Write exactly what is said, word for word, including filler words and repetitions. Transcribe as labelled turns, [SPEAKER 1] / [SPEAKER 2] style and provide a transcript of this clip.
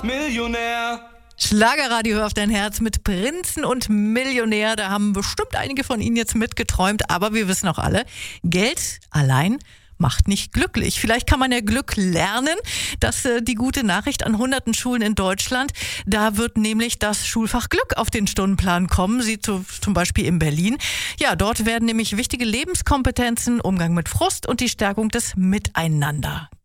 [SPEAKER 1] Millionär.
[SPEAKER 2] Schlagerradio auf dein Herz mit Prinzen und Millionär. Da haben bestimmt einige von Ihnen jetzt mitgeträumt, aber wir wissen auch alle, Geld allein macht nicht glücklich. Vielleicht kann man ja Glück lernen. Das ist äh, die gute Nachricht an hunderten Schulen in Deutschland. Da wird nämlich das Schulfach Glück auf den Stundenplan kommen. Sie zu, zum Beispiel in Berlin. Ja, dort werden nämlich wichtige Lebenskompetenzen, Umgang mit Frust und die Stärkung des Miteinander